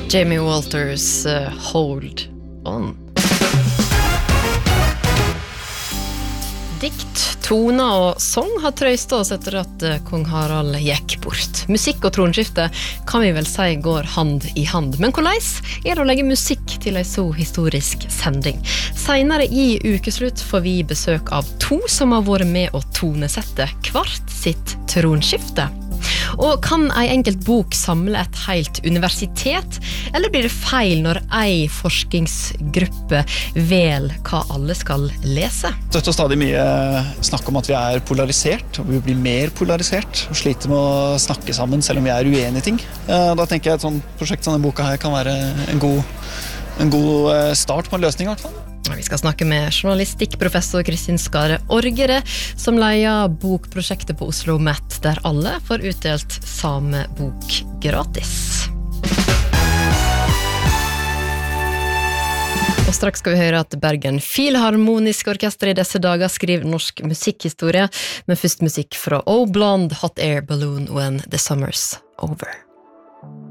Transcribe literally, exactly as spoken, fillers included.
Jamie Walters uh, Hold On. Dikt, toner og sång har trøyst oss etter at kong Harald gikk bort. Musikk og tronskifte kan vi vel si går hand i hand. Men hvordan er det å legge musikk til en så historisk sending? Senere i ukeslutt får vi besøk av to som har vært med å tonesette hvert sitt tronskifte. Og kan en enkelt bok samle et helt universitet, eller blir det feil når en forskningsgruppe vel hva alle skal lese? Støtt og stadig mye snakk om at vi er polarisert, og vi blir mer polarisert, og sliter med å snakke sammen selv om vi er uenige i ting. Da tenker jeg et sånt prosjekt som denne boka her kan være en god, en god start på en løsning i hvert fall. Vi skal snakke med journalistikkprofessor Kristin Skare Orgere, som leier bokprosjektet på Oslo Met, der alle får utdelt samme bok gratis. Og straks skal vi høre at Bergen Filharmonisk Orkester i disse dager skriver norsk musikkhistorie, men først musikk fra Oh Blonde, Hot Air Balloon When the Summer's Over.